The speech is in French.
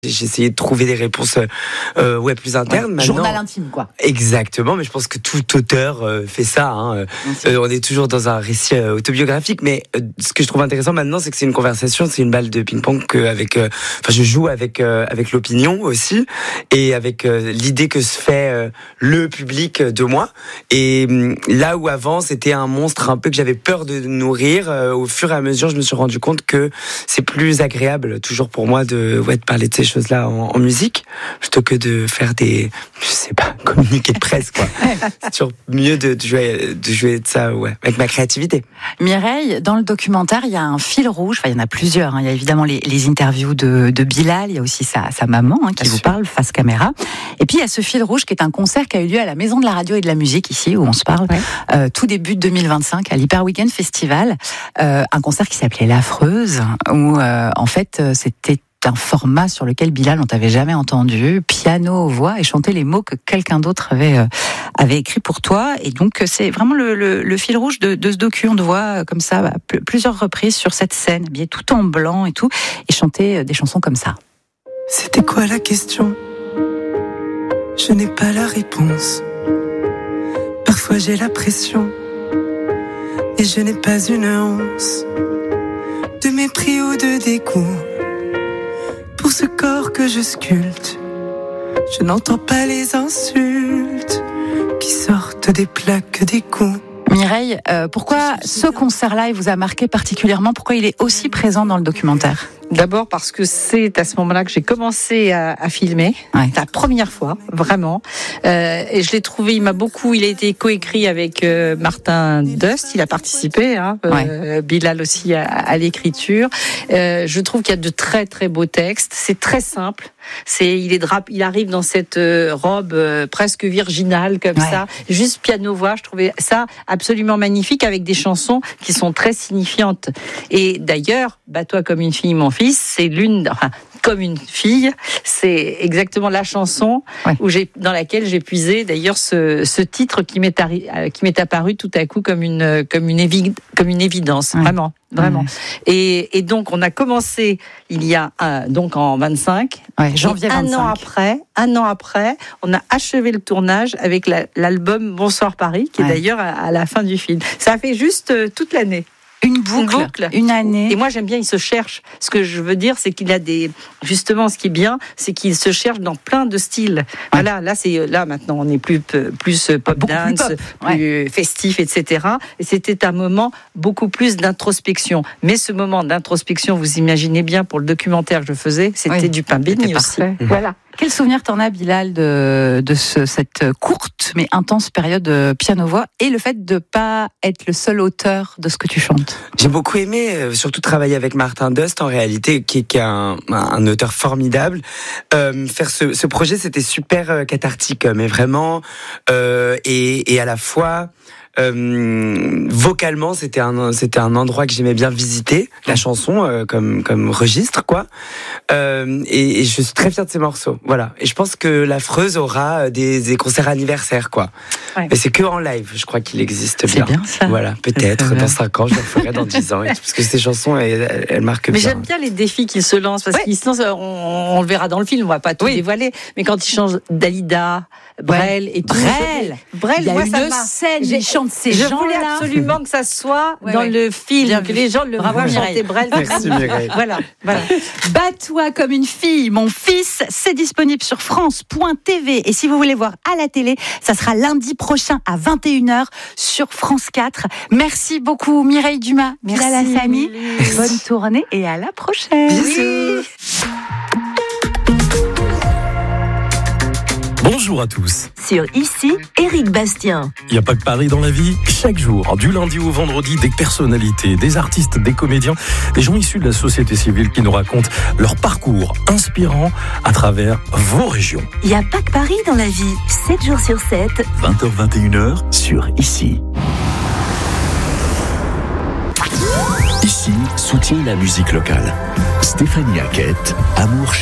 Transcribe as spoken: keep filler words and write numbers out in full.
J'ai essayé de trouver des réponses euh, ouais, plus internes. Ouais, journal intime, quoi. Exactement, mais je pense que tout auteur euh, fait ça. Hein. Euh, on est toujours dans un récit euh, autobiographique, mais euh, ce que je trouve intéressant maintenant, c'est que c'est une conversation, c'est une balle de ping-pong que avec, euh, enfin, je joue avec euh, avec l'opinion aussi, et avec euh, l'idée que se fait euh, le public de moi. Et euh, là où avant, c'était un monstre un peu que j'avais peur de nourrir, euh, au fur et à mesure, je me suis rendu compte que c'est plus agréable, toujours pour moi, de, ouais, de parler de ces choses-là en, en musique, plutôt que de faire des, je sais pas, communiqués de presse, quoi. C'est toujours mieux de, de jouer, de jouer de ça, ouais, avec ma créativité. Mireille, dans le documentaire, il y a un fil rouge, enfin, il y en a plusieurs, hein. Il y a évidemment les, les interviews de, de Bilal, il y a aussi sa, sa maman, hein, qui Bien vous sûr. parle face caméra. Et puis, il y a ce fil rouge qui est un concert qui a eu lieu à la Maison de la Radio et de la Musique, ici, où on se parle, ouais. euh, tout début de deux mille vingt-cinq, à l'Hyper Weekend Festival. Euh, un concert qui s'appelait L'Affreuse, où, euh, en fait, c'était un format sur lequel Bilal, on t'avait jamais entendu, piano, voix, et chanter les mots que quelqu'un d'autre avait euh, avait écrit pour toi. Et donc c'est vraiment le, le, le fil rouge de, de ce docu. On te voit comme ça bah, plusieurs reprises sur cette scène, habillé tout en blanc et tout, et chanter des chansons comme ça. C'était quoi la question ? Je n'ai pas la réponse. Parfois j'ai la pression, et je n'ai pas une once de mépris ou de dégoût. Pour ce corps que je sculpte, je n'entends pas les insultes qui sortent des plaques des coups. Mireille, euh, pourquoi ce concert-là, il vous a marqué particulièrement ? Pourquoi il est aussi présent dans le documentaire ? D'abord parce que c'est à ce moment-là que j'ai commencé à, à filmer, ouais. la première fois, vraiment. Euh, et je l'ai trouvé, il m'a beaucoup, il a été coécrit avec euh, Martin Dust, il a participé, hein, ouais. euh, Bilal aussi à, à l'écriture. Euh, je trouve qu'il y a de très très beaux textes. C'est très simple. C'est, il est drap, il arrive dans cette euh, robe euh, presque virginale comme ouais. ça, juste piano-voix. Je trouvais ça absolument magnifique avec des chansons qui sont très signifiantes. Et d'ailleurs, Bats-toi comme une fille, mon fils. C'est l'une, enfin, comme une fille, c'est exactement la chanson ouais. où j'ai, dans laquelle j'ai puisé d'ailleurs ce, ce titre qui m'est, arri, qui m'est apparu tout à coup comme une, comme une, évi, comme une évidence, ouais. vraiment. Vraiment. Ouais. Et, et donc, on a commencé il y a un, donc en vingt-cinq, ouais, janvier vingt-cinq. Un an après, un an après, on a achevé le tournage avec la, l'album Bonsoir Paris, qui ouais. est d'ailleurs à, à la fin du film. Ça a fait juste euh, toute l'année. Une boucle, une boucle, une année. Et moi, j'aime bien, il se cherche. Ce que je veux dire, c'est qu'il a des, justement, ce qui est bien, c'est qu'il se cherche dans plein de styles. Ouais. Voilà, là, c'est, là, maintenant, on est plus, plus pop beaucoup dance, plus, pop. plus ouais. festif, et cetera. Et c'était un moment beaucoup plus d'introspection. Mais ce moment d'introspection, vous imaginez bien, pour le documentaire que je faisais, c'était oui. du pain béni aussi. Mmh. Voilà. Quel souvenir t'en as, Bilal, de, de ce, cette courte mais intense période de piano-voix et le fait de pas être le seul auteur de ce que tu chantes? J'ai beaucoup aimé, euh, surtout travailler avec Martin Dust, en réalité, qui, qui est un, un auteur formidable. Euh, faire ce, ce projet, c'était super euh, cathartique, mais vraiment, euh, et, et à la fois... Euh, vocalement, c'était un c'était un endroit que j'aimais bien visiter, la chanson euh, comme comme registre quoi. Euh, et, et je suis très fier de ces morceaux. Voilà. Et je pense que l'Affreuse aura des, des concerts anniversaires quoi. Ouais. Mais c'est que en live. Je crois qu'il existe bien. C'est bien ça. Voilà. Peut-être dans cinq ans, je le ferai dans dix ans. Et tout, parce que ces chansons, elles, elles marquent mais bien. Mais j'aime bien les défis qu'il se lance parce ouais. qu'il se lance. On, on le verra dans le film. On va pas tout oui. dévoiler. Mais quand il change Dalida, Brel ouais. et tout. Brel, Brel, il y a moi, une ça scène. J'ai chanté ces je gens-là. voulais absolument que ça soit ouais, dans ouais. le film, bien que vu. Les gens le voient chanter Brel. Merci Mireille. Voilà, voilà. Bats-toi comme une fille, mon fils, c'est disponible sur France point T V. Et si vous voulez voir à la télé, ça sera lundi prochain à vingt et une heures sur France quatre. Merci beaucoup Mireille Dumas, Bilal Hassani. Bonne tournée et à la prochaine. Bisous. Bonjour à tous. Sur Ici, Éric Bastien. Il n'y a pas que Paris dans la vie. Chaque jour, du lundi au vendredi, des personnalités, des artistes, des comédiens, des gens issus de la société civile qui nous racontent leur parcours inspirant à travers vos régions. Il n'y a pas que Paris dans la vie. sept jours sur sept. vingt heures vingt et une heures sur Ici. Ici, soutient la musique locale. Stéphanie Hackett, Amour